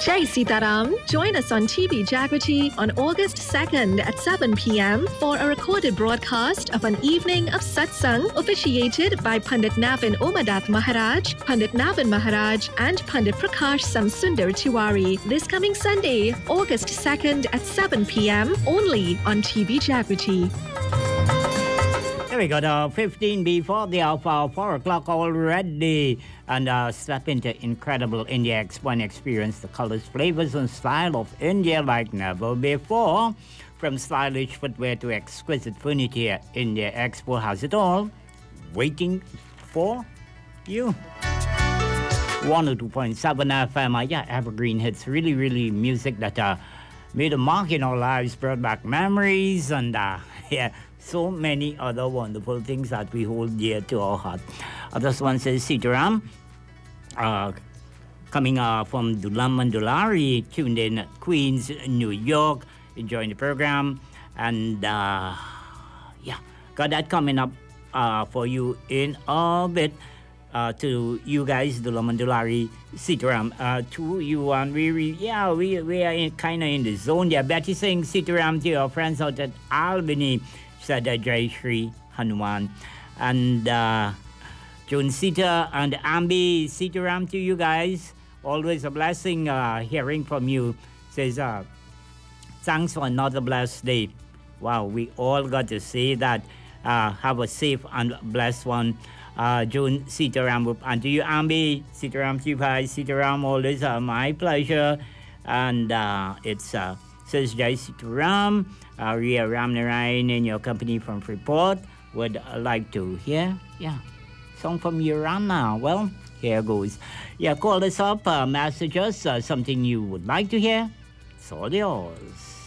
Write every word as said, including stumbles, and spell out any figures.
Jai Sitaram. Join us on T V Jagriti on August second at seven p.m. for a recorded broadcast of an evening of satsang officiated by Pandit Navin Omadath Maharaj, Pandit Navin Maharaj and Pandit Prakash Samsundar Tiwari. This coming Sunday, August second at seven p.m. only on T V Jagriti. Here we got uh, fifteen before the hour, four o'clock already. And uh, step into incredible India Expo and experience the colors, flavors, and style of India like never before. From stylish footwear to exquisite furniture, India Expo has it all, waiting for you. one oh two point seven F M, uh, yeah, evergreen hits, really, really music that uh, made a mark in our lives, brought back memories, and uh, yeah, so many other wonderful things that we hold dear to our heart. Uh, this one says, Sitaram, uh, coming uh, from Dulam and Dulari, tuned in at Queens, New York, enjoying the program. And uh, yeah, got that coming up uh, for you in a bit. Uh, to you guys, Dulam and Dulari, Sitaram, uh, to you, and we, we yeah, we, we are kind of in the zone there. Betty saying Sitaram to your friends out at Albany, said uh, Jai Shri Hanuman. And uh, June Sita and Ambi, Sitaram to you guys. Always a blessing uh, hearing from you. Says, uh, thanks for another blessed day. Wow, we all got to say that. Uh, have a safe and blessed one. Uh, June Sitaram, and to you, Ambi, Sitaram to you guys, Sitaram, always uh, my pleasure. And uh, it's, uh, says Jai Sitaram, uh, Ria Ramnarayan in your company from Freeport. Would uh, like to hear, yeah, song from Urana. Well, here goes. Yeah, call us up, uh, message us, uh, something you would like to hear. It's all yours.